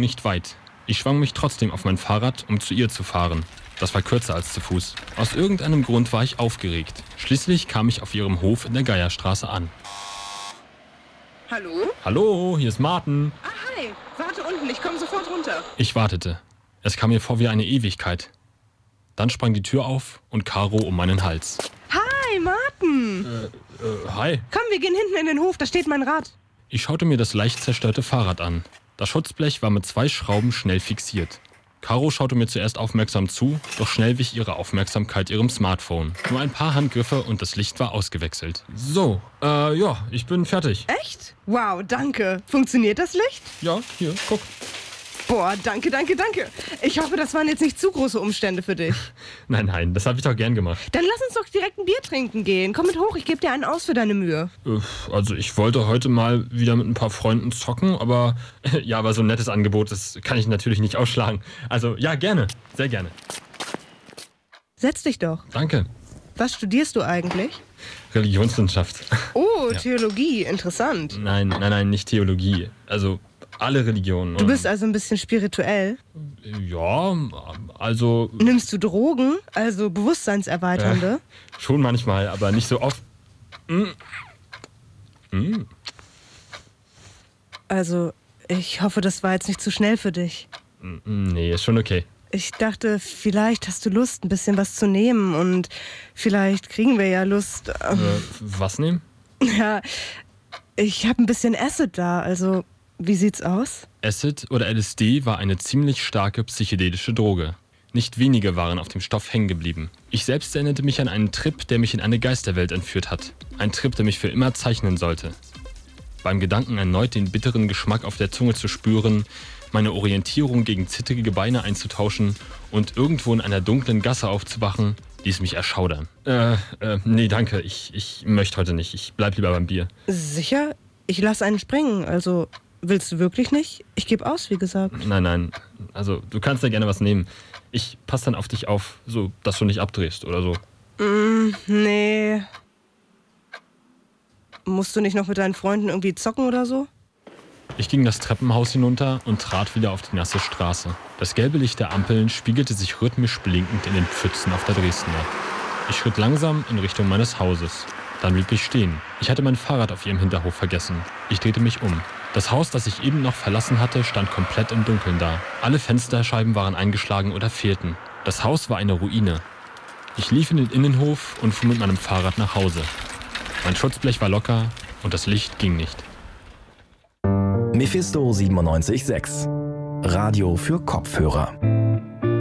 nicht weit. Ich schwang mich trotzdem auf mein Fahrrad, um zu ihr zu fahren. Das war kürzer als zu Fuß. Aus irgendeinem Grund war ich aufgeregt. Schließlich kam ich auf ihrem Hof in der Geierstraße an. Hallo? Hallo, hier ist Martin. Ah, hi. Warte unten, ich komme sofort runter. Ich wartete. Es kam mir vor wie eine Ewigkeit. Dann sprang die Tür auf und Caro um meinen Hals. Hi, Martin. Hi. Komm, wir gehen hinten in den Hof, da steht mein Rad. Ich schaute mir das leicht zerstörte Fahrrad an. Das Schutzblech war mit 2 Schrauben schnell fixiert. Caro schaute mir zuerst aufmerksam zu, doch schnell wich ihre Aufmerksamkeit ihrem Smartphone. Nur ein paar Handgriffe und das Licht war ausgewechselt. So, ja, ich bin fertig. Echt? Wow, danke. Funktioniert das Licht? Ja, hier, guck. Boah, danke. Ich hoffe, das waren jetzt nicht zu große Umstände für dich. Nein, das habe ich doch gern gemacht. Dann lass uns doch direkt ein Bier trinken gehen. Komm mit hoch, ich gebe dir einen aus für deine Mühe. Also ich wollte heute mal wieder mit ein paar Freunden zocken, aber ja, aber so ein nettes Angebot, das kann ich natürlich nicht ausschlagen. Also ja, gerne, sehr gerne. Setz dich doch. Danke. Was studierst du eigentlich? Religionswissenschaft. Oh, Ja. Theologie, interessant. Nein, nicht Theologie. Also alle Religionen. Du bist also ein bisschen spirituell. Ja, also Nimmst du Drogen, also bewusstseinserweiternde? schon manchmal, aber nicht so oft. Also, ich hoffe, das war jetzt nicht zu schnell für dich. Nee, ist schon okay. Ich dachte, vielleicht hast du Lust, ein bisschen was zu nehmen und vielleicht kriegen wir ja Lust. Was nehmen? Ja, ich habe ein bisschen Acid da, also wie sieht's aus? Acid oder LSD war eine ziemlich starke psychedelische Droge. Nicht wenige waren auf dem Stoff hängen geblieben. Ich selbst erinnerte mich an einen Trip, der mich in eine Geisterwelt entführt hat. Ein Trip, der mich für immer zeichnen sollte. Beim Gedanken, erneut den bitteren Geschmack auf der Zunge zu spüren, meine Orientierung gegen zittrige Beine einzutauschen und irgendwo in einer dunklen Gasse aufzuwachen, ließ mich erschaudern. Nee, danke. Ich möchte heute nicht. Ich bleib lieber beim Bier. Sicher? Ich lasse einen springen, also willst du wirklich nicht? Ich gebe aus, wie gesagt. Nein. Also, du kannst ja gerne was nehmen. Ich passe dann auf dich auf, so, dass du nicht abdrehst oder so. Nee. Musst du nicht noch mit deinen Freunden irgendwie zocken oder so? Ich ging das Treppenhaus hinunter und trat wieder auf die nasse Straße. Das gelbe Licht der Ampeln spiegelte sich rhythmisch blinkend in den Pfützen auf der Dresdner. Ich schritt langsam in Richtung meines Hauses. Dann blieb ich stehen. Ich hatte mein Fahrrad auf ihrem Hinterhof vergessen. Ich drehte mich um. Das Haus, das ich eben noch verlassen hatte, stand komplett im Dunkeln da. Alle Fensterscheiben waren eingeschlagen oder fehlten. Das Haus war eine Ruine. Ich lief in den Innenhof und fuhr mit meinem Fahrrad nach Hause. Mein Schutzblech war locker und das Licht ging nicht. Mephisto 97.6 Radio für Kopfhörer.